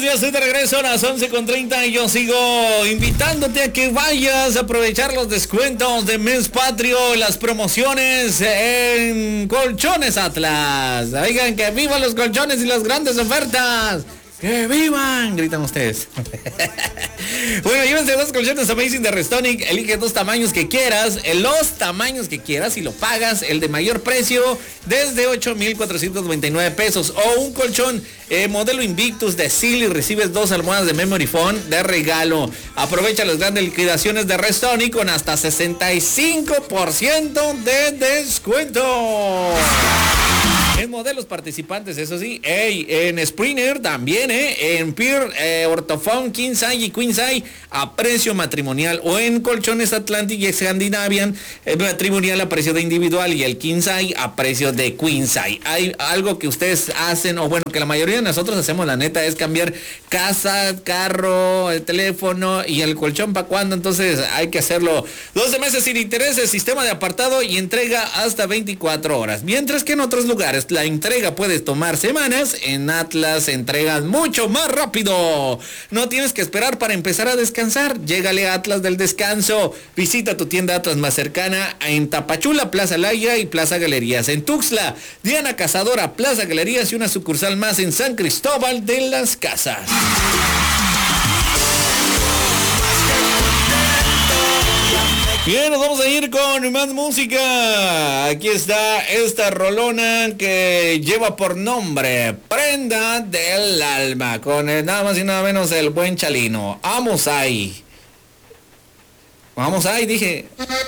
Ya estoy de regreso a las 11:30 y yo sigo invitándote a que vayas a aprovechar los descuentos de mes patrio, las promociones en Colchones Atlas. Oigan, que vivan los colchones y las grandes ofertas. ¡Que vivan! Gritan ustedes. Bueno, llévense 2 colchones Amazing de Restonic. Elige 2 tamaños que quieras. Los tamaños que quieras y lo pagas. El de mayor precio desde 8,499 pesos. O un colchón modelo Invictus de Seal y recibes 2 almohadas de Memory Foam de regalo. Aprovecha las grandes liquidaciones de Restonic con hasta 65% de descuento. En modelos participantes, eso sí, en Springer también, en Peer, Ortofon, King Size y Queen Size a precio matrimonial, o en Colchones Atlantic y Scandinavian, el matrimonial a precio de individual y el King Size a precio de Queen Size. Hay algo que ustedes hacen, o bueno, que la mayoría de nosotros hacemos, la neta, es cambiar casa, carro, el teléfono y el colchón para cuando, entonces hay que hacerlo 12 meses sin intereses, sistema de apartado y entrega hasta 24 horas, mientras que en otros lugares la entrega puede tomar semanas. En Atlas entregan mucho más rápido. No tienes que esperar para empezar a descansar. Llégale a Atlas del Descanso. Visita tu tienda Atlas más cercana en Tapachula, Plaza Laya y Plaza Galerías. En Tuxtla, Diana Cazadora, Plaza Galerías y una sucursal más en San Cristóbal de las Casas. Bien, nos vamos a ir con más música. Aquí está esta rolona que lleva por nombre Prenda del Alma, con nada más y nada menos el buen Chalino. Vamos ahí, dije.